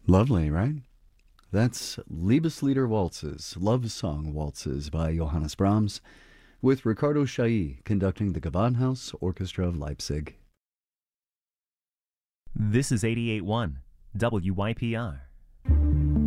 Lovely, right? That's Liebeslieder Waltzes, Love Song Waltzes by Johannes Brahms, with Ricardo Chailly conducting the Gewandhaus Orchestra of Leipzig. This is 88.1 WYPR.